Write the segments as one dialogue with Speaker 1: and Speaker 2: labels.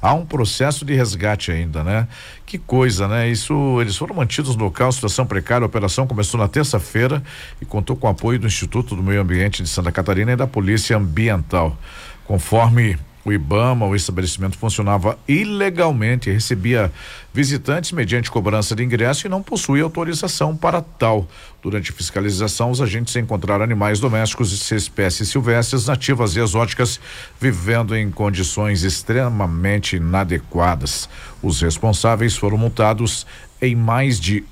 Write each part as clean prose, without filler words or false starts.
Speaker 1: Há um processo de resgate ainda, né? Que coisa, né? Eles foram mantidos no local, situação precária. A operação começou na terça-feira e contou com o apoio do Instituto do Meio Ambiente de Santa Catarina e da Polícia Ambiental. Conforme o IBAMA, o estabelecimento funcionava ilegalmente e recebia visitantes mediante cobrança de ingresso e não possuía autorização para tal. Durante a fiscalização, os agentes encontraram animais domésticos e espécies silvestres, nativas e exóticas, vivendo em condições extremamente inadequadas. Os responsáveis foram multados em mais de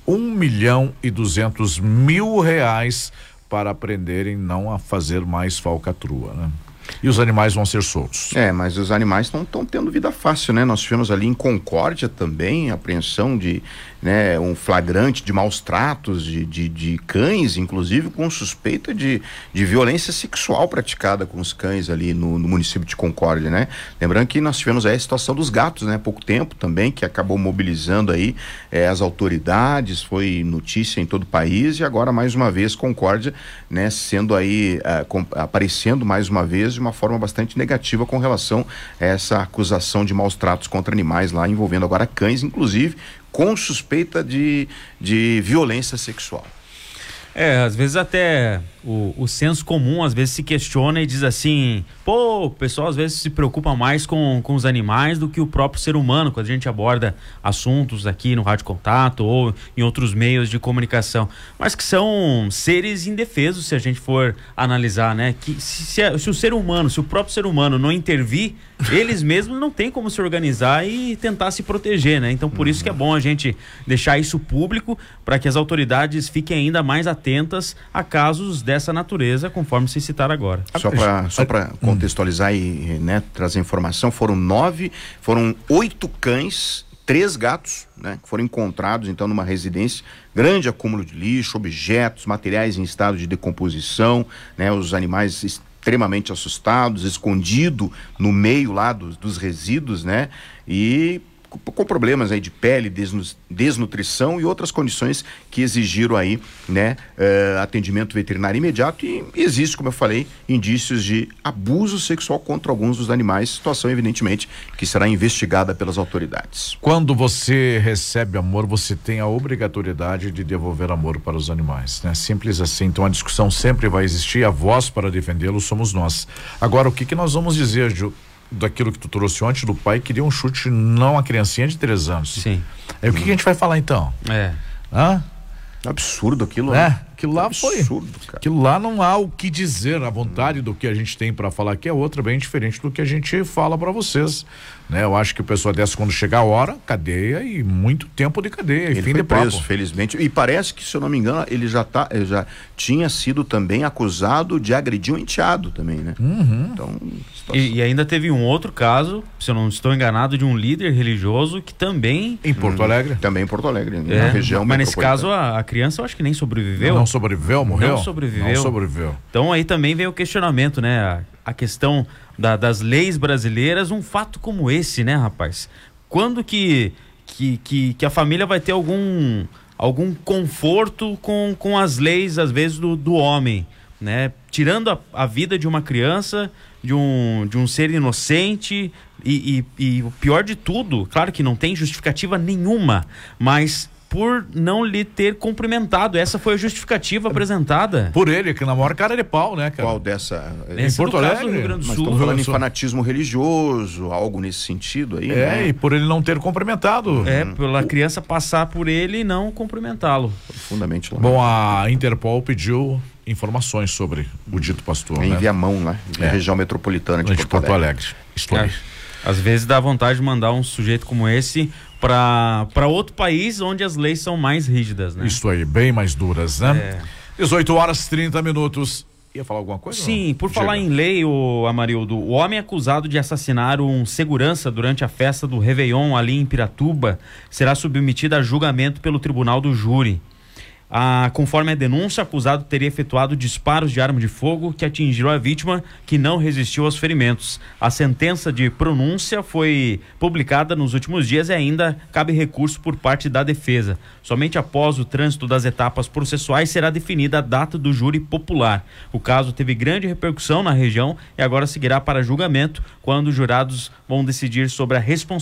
Speaker 1: R$1.200.000 para aprenderem não a fazer mais falcatrua, né? E os animais vão ser soltos.
Speaker 2: Mas os animais não estão tendo vida fácil, né? Nós tivemos ali em Concórdia também apreensão de, né, um flagrante de maus tratos de cães, inclusive com suspeita de violência sexual praticada com os cães ali no município de Concórdia, né? Lembrando que nós tivemos aí a situação dos gatos, né? Há pouco tempo também, que acabou mobilizando aí as autoridades, foi notícia em todo o país, e agora mais uma vez Concórdia, né, sendo aí aparecendo mais uma vez de uma forma bastante negativa com relação a essa acusação de maus tratos contra animais lá, envolvendo agora cães, inclusive com suspeita de violência sexual.
Speaker 3: Às vezes até o senso comum às vezes se questiona e diz assim, o pessoal às vezes se preocupa mais com os animais do que o próprio ser humano, quando a gente aborda assuntos aqui no Rádio Contato ou em outros meios de comunicação, mas que são seres indefesos se a gente for analisar, né? Que se o próprio ser humano não intervir, eles mesmos não têm como se organizar e tentar se proteger, né? Então por isso que é bom a gente deixar isso público, para que as autoridades fiquem ainda mais atentas a casos dessa natureza, conforme se citar agora.
Speaker 2: Só para contextualizar e, né, trazer informação, foram 8 cães, 3 gatos, né, que foram encontrados então numa residência, grande acúmulo de lixo, objetos, materiais em estado de decomposição, né, os animais extremamente assustados, escondido no meio lá dos resíduos, né, e com problemas aí de pele, desnutrição e outras condições que exigiram aí, né, atendimento veterinário imediato, e existe, como eu falei, indícios de abuso sexual contra alguns dos animais, situação evidentemente que será investigada pelas autoridades.
Speaker 1: Quando você recebe amor, você tem a obrigatoriedade de devolver amor para os animais, né? Simples assim. Então a discussão sempre vai existir, a voz para defendê-los somos nós. Agora, o que nós vamos dizer, Ju, daquilo que tu trouxe ontem, do pai que deu um chute não a criancinha de 3 anos.
Speaker 3: Sim.
Speaker 1: Aí o que a gente vai falar então?
Speaker 2: Absurdo aquilo.
Speaker 1: Aquilo lá
Speaker 2: absurdo, cara.
Speaker 1: Aquilo lá não há o que dizer. A vontade do que a gente tem para falar aqui é outra, bem diferente do que a gente fala para vocês, né? Eu acho que o pessoal dessa, quando chegar a hora, cadeia, e muito tempo de cadeia.
Speaker 2: Ele foi preso, felizmente, e parece que, se eu não me engano, ele já tinha sido também acusado de agredir um enteado também, né? Então,
Speaker 3: e ainda teve um outro caso, se eu não estou enganado, de um líder religioso que também...
Speaker 1: Em Porto Alegre.
Speaker 2: Também em Porto Alegre, na região.
Speaker 3: Mas nesse caso a criança eu acho que nem sobreviveu.
Speaker 1: Não sobreviveu, morreu?
Speaker 3: Não sobreviveu. Então aí também veio o questionamento, né? A questão das leis brasileiras, um fato como esse, né, rapaz? Quando que a família vai ter algum conforto com as leis, às vezes, do homem, né? Tirando a vida de uma criança, de um ser inocente, e o pior de tudo, claro que não tem justificativa nenhuma, mas por não lhe ter cumprimentado. Essa foi a justificativa apresentada.
Speaker 1: Por ele, que na maior cara de pau, né, cara?
Speaker 2: Qual dessa?
Speaker 1: Em Porto Alegre,
Speaker 3: Rio Grande do
Speaker 2: Mas
Speaker 3: Sul.
Speaker 2: estamos falando em fanatismo religioso, algo nesse sentido aí, né?
Speaker 1: E por ele não ter cumprimentado.
Speaker 3: Pela criança passar por ele e não cumprimentá-lo.
Speaker 2: Profundamente lá.
Speaker 1: Bom, a Interpol pediu informações sobre o dito pastor,
Speaker 2: em
Speaker 1: né?
Speaker 2: Viamão, né? Na região metropolitana de
Speaker 1: Porto Alegre.
Speaker 3: Às vezes dá vontade de mandar um sujeito como esse para outro país onde as leis são mais rígidas, né?
Speaker 1: Isso aí, bem mais duras, né? 18h30. Ia falar alguma coisa?
Speaker 3: Sim, por falar em lei, Amarildo, o homem acusado de assassinar um segurança durante a festa do Réveillon ali em Piratuba será submetido a julgamento pelo Tribunal do Júri. Conforme a denúncia, o acusado teria efetuado disparos de arma de fogo que atingiram a vítima, que não resistiu aos ferimentos. A sentença de pronúncia foi publicada nos últimos dias e ainda cabe recurso por parte da defesa. Somente após o trânsito das etapas processuais será definida a data do júri popular. O caso teve grande repercussão na região e agora seguirá para julgamento, quando os jurados vão decidir sobre a responsabilidade